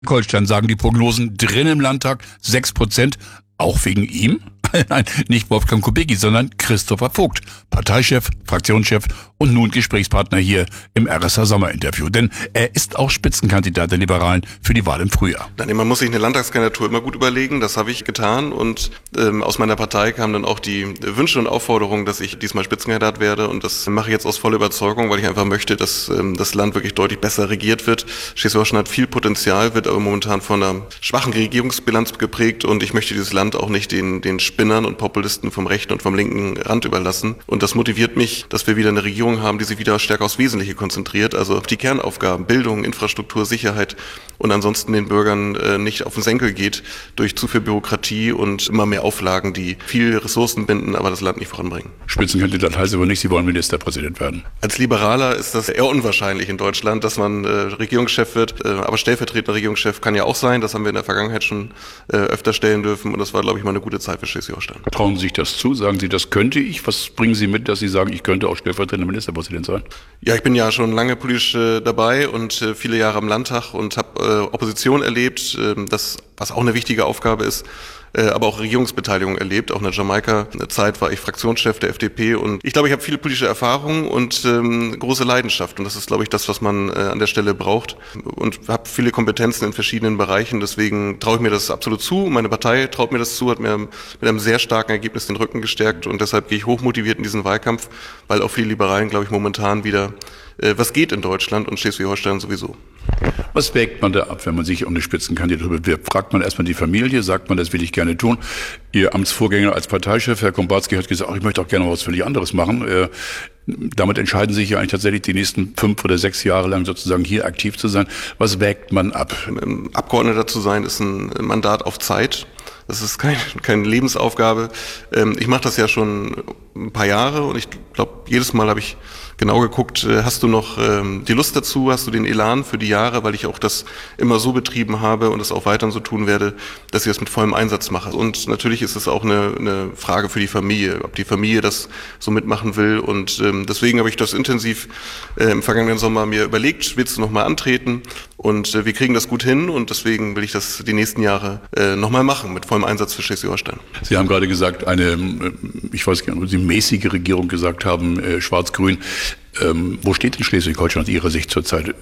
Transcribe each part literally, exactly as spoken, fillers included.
Schleswig-Holstein sagen die Prognosen drin im Landtag sechs Prozent, auch wegen ihm? Nein, nicht Wolfgang Kubicki, sondern Christopher Vogt, Parteichef, Fraktionschef und nun Gesprächspartner hier im R S H-Sommerinterview. Denn er ist auch Spitzenkandidat der Liberalen für die Wahl im Frühjahr. Nein, man muss sich eine Landtagskandidatur immer gut überlegen, das habe ich getan und ähm, aus meiner Partei kamen dann auch die Wünsche und Aufforderungen, dass ich diesmal Spitzenkandidat werde und das mache ich jetzt aus voller Überzeugung, weil ich einfach möchte, dass ähm, das Land wirklich deutlich besser regiert wird. Schleswig-Holstein hat viel Potenzial, wird aber momentan von einer schwachen Regierungsbilanz geprägt und ich möchte dieses Land auch nicht den, den Spinnern und Populisten vom rechten und vom linken Rand überlassen. Und das motiviert mich, dass wir wieder eine Regierung haben, die sich wieder stärker aufs Wesentliche konzentriert, also auf die Kernaufgaben, Bildung, Infrastruktur, Sicherheit und ansonsten den Bürgern äh, nicht auf den Senkel geht durch zu viel Bürokratie und immer mehr Auflagen, die viel Ressourcen binden, aber das Land nicht voranbringen. Spitzenkandidat heißt aber nicht, Sie wollen Ministerpräsident werden. Als Liberaler ist das eher unwahrscheinlich in Deutschland, dass man äh, Regierungschef wird, äh, aber stellvertretender Regierungschef kann ja auch sein, das haben wir in der Vergangenheit schon äh, öfter stellen dürfen und das war, glaube ich, mal eine gute Zeit für Schleswig-Holstein. Trauen Sie sich das zu? Sagen Sie, das könnte ich? Was bringen Sie mit, dass Sie sagen, ich könnte auch stellvertretender Ministerpräsident sein? Ja, ich bin ja schon lange politisch äh, dabei und äh, viele Jahre im Landtag und habe äh, Opposition erlebt, äh, das, was auch eine wichtige Aufgabe ist, äh, aber auch Regierungsbeteiligung erlebt. Auch in der Jamaika-Zeit war ich Fraktionschef der F D P und ich glaube, ich habe viele politische Erfahrung und ähm, große Leidenschaft und das ist, glaube ich, das, was man äh, an der Stelle braucht und habe viele Kompetenzen in verschiedenen Bereichen. Deswegen traue ich mir das absolut zu. Meine Partei traut mir das zu, hat mir mit einem sehr starken Ergebnis den Rücken gestärkt und deshalb gehe ich hochmotiviert in diesen Wahlkampf, weil auch viele Liberalen, glaube ich, momentan wieder äh, was geht in Deutschland und Schleswig-Holstein sowieso. Was wägt man da ab, wenn man sich um eine Spitzenkandidatur bewirbt? Fragt man erstmal die Familie, sagt man, das will ich gerne tun. Ihr Amtsvorgänger als Parteichef, Herr Kombarski, hat gesagt, ach, ich möchte auch gerne was völlig anderes machen. Äh, damit entscheiden sich ja eigentlich tatsächlich die nächsten fünf oder sechs Jahre lang sozusagen hier aktiv zu sein. Was wägt man ab? Abgeordneter zu sein ist ein Mandat auf Zeit. Das ist kein, keine Lebensaufgabe. Ich mache das ja schon ein paar Jahre und ich glaube, jedes Mal habe ich genau geguckt, hast du noch die Lust dazu, hast du den Elan für die Jahre, weil ich auch das immer so betrieben habe und es auch weiterhin so tun werde, dass ich das mit vollem Einsatz mache. Und natürlich ist es auch eine, eine Frage für die Familie, ob die Familie das so mitmachen will. Und deswegen habe ich das intensiv im vergangenen Sommer mir überlegt, willst du nochmal antreten? Und wir kriegen das gut hin und deswegen will ich das die nächsten Jahre nochmal machen, mit vollem Einsatz für Schleswig-Holstein. Sie haben gerade gesagt, eine, ich weiß gar nicht, ob Sie mäßige Regierung gesagt haben, äh, schwarz-grün. Ähm, wo steht denn Schleswig-Holstein aus Ihrer Sicht zurzeit?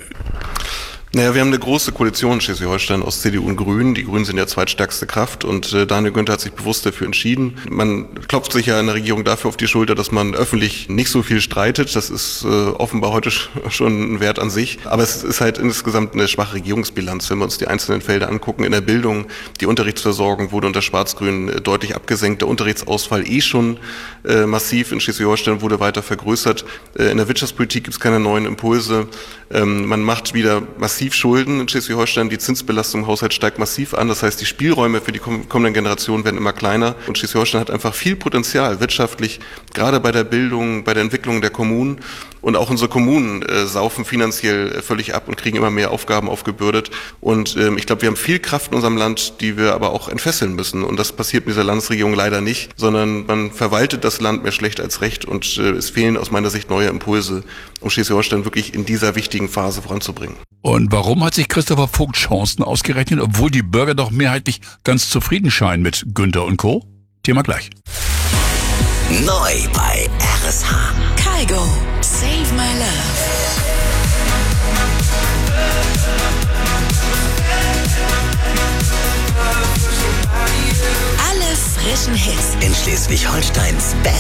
Naja, wir haben eine große Koalition in Schleswig-Holstein aus C D U und Grünen. Die Grünen sind ja zweitstärkste Kraft und äh, Daniel Günther hat sich bewusst dafür entschieden. Man klopft sich ja in der Regierung dafür auf die Schulter, dass man öffentlich nicht so viel streitet. Das ist äh, offenbar heute schon ein Wert an sich. Aber es ist halt insgesamt eine schwache Regierungsbilanz, wenn wir uns die einzelnen Felder angucken. In der Bildung, die Unterrichtsversorgung wurde unter Schwarz-Grün äh, deutlich abgesenkt. Der Unterrichtsausfall eh schon äh, massiv in Schleswig-Holstein wurde weiter vergrößert. Äh, in der Wirtschaftspolitik gibt es keine neuen Impulse. Ähm, man macht wieder massiv Schulden in Schleswig-Holstein, die Zinsbelastung im Haushalt steigt massiv an, das heißt, die Spielräume für die kommenden Generationen werden immer kleiner und Schleswig-Holstein hat einfach viel Potenzial wirtschaftlich, gerade bei der Bildung, bei der Entwicklung der Kommunen und auch unsere Kommunen äh, saufen finanziell äh, völlig ab und kriegen immer mehr Aufgaben aufgebürdet und ähm, ich glaube, wir haben viel Kraft in unserem Land, die wir aber auch entfesseln müssen und das passiert mit dieser Landesregierung leider nicht, sondern man verwaltet das Land mehr schlecht als recht und äh, es fehlen aus meiner Sicht neue Impulse, um Schleswig-Holstein wirklich in dieser wichtigen Phase voranzubringen. Und warum hat sich Christopher Vogt Chancen ausgerechnet, obwohl die Bürger doch mehrheitlich ganz zufrieden scheinen mit Günther und Co.? Thema gleich. Neu bei R S H. Kygo, Save My Love. Alle frischen Hits In Schleswig-Holsteins Best